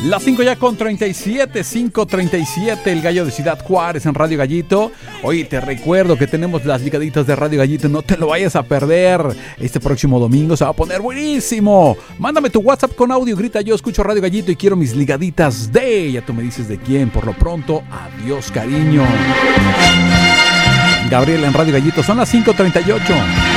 Las 5 ya con 37, 5:37, el Gallo de Ciudad Juárez en Radio Gallito. Oye, te recuerdo que tenemos las ligaditas de Radio Gallito, no te lo vayas a perder. Este próximo domingo se va a poner buenísimo. Mándame tu WhatsApp con audio, grita yo escucho Radio Gallito y quiero mis ligaditas de... Ya tú me dices de quién, por lo pronto, adiós cariño. Gabriel en Radio Gallito, son las 5:38.